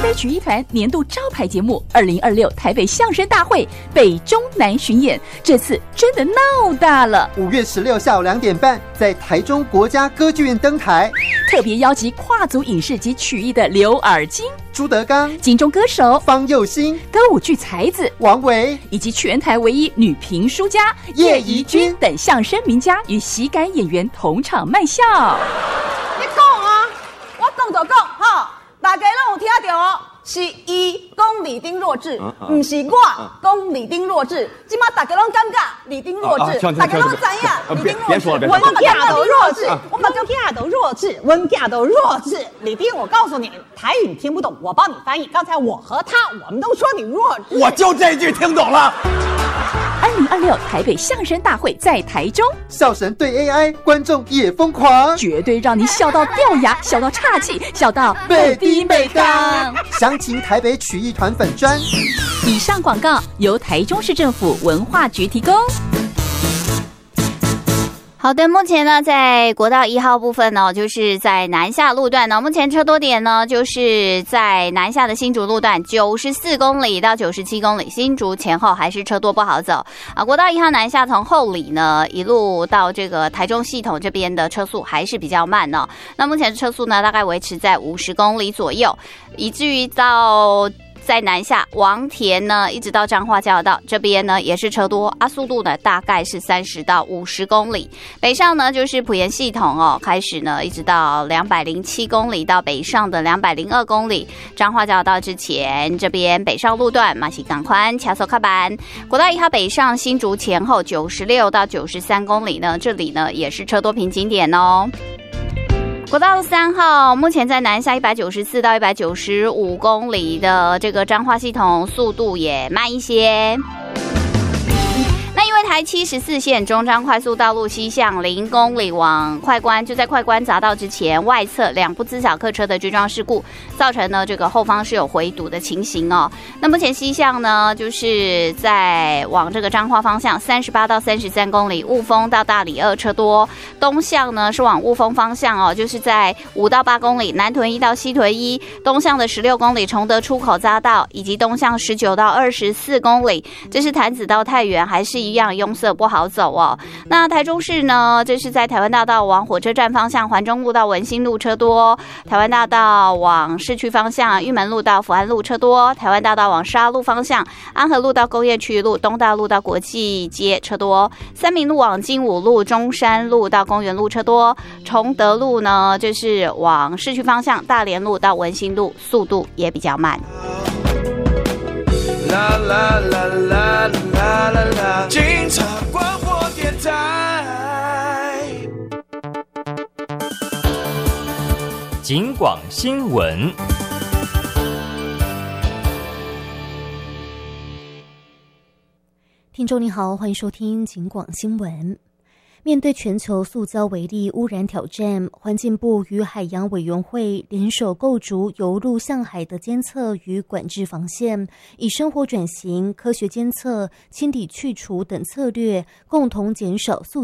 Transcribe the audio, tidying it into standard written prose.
北曲艺团年度招牌节目2026台北相声大会北中南巡演，这次真的闹大了。 5月16下午2点半，在台中国家歌剧院登台， 特别邀集跨族影视及曲艺的刘尔金、 朱德刚、 金钟歌手方佑兴、 歌舞剧才子王维， 以及全台唯一女评书家叶怡君等相声名家与喜感演员同场卖笑。 你讲啊，我讲就讲哈，大家拢有听到哦，是伊讲李丁弱智，不是我讲李丁弱智。今嘛大家拢感觉李丁弱智，大家拢知影李丁弱智。 文囝都弱智，我们囝都弱智，文囝都弱智。李丁，我告诉你，台语你听不懂，我帮你翻译。刚才我和他，我们都说你弱智。 我就这句听懂了。 2026台北相声大会在台中， 笑神对 AI， 观众也疯狂， 绝对让你笑到掉牙，笑到岔气，笑到美低美当。详情台北曲艺团粉专。 以上广告由台中市政府文化局提供。 好的，目前呢，在国道1号部分呢，就是在南下路段呢，目前车多点呢，就是在南下的新竹路段94公里到97公里，新竹前后还是车多不好走啊。国道1号南下从后里呢，一路到这个台中系统这边的车速还是比较慢哦。那目前车速呢，大概维持在50公里左右，以至于到在南下王田呢，一直到彰化交流道这边呢也是车多啊，速度呢大概是30到50公里。北上呢就是埔盐系统哦，开始呢一直到207公里到北上的202公里。彰化交流道之前这边北上路段马西港宽卡索卡板，国道1号北上新竹前后96到93公里呢，这里呢也是车多瓶颈点哦。国道3号目前在南下194到195公里的这个彰化系统，速度也慢一些。那因为台74线中彰快速道路西向0公里往快关，就在快关匝道之前外侧2部自小客车的追撞事故，造成呢这个后方是有回堵的情形哦。那目前西向呢，就是在往这个彰化方向38到33公里，雾峰到大里2车多；东向呢是往雾峰方向哦，就是在5到8公里，南屯1到西屯1；东向的16公里崇德出口匝道，以及东向19到24公里，这是潭子到太原还是一样拥塞不好走哦。那台中市呢，这是在台湾大道往火车站方向，环中路到文心路车多；台湾大道往市区方向，玉门路到福安路车多；台湾大道往沙路方向，安和路到工业区路，东大路到国际街车多；三民路往金武路，中山路到公园路车多；崇德路呢，就是往市区方向，大连路到文心路，速度也比较慢。 啦啦啦啦啦啦啦！警察广播电台， 警广新闻。 听众你好，欢迎收听警广新闻。面对全球塑胶微粒污染挑战，环境部与海洋委员会联手构筑由陆向海的监测与管制防线，以生活转型、科学监测、清理去除等策略，共同减少塑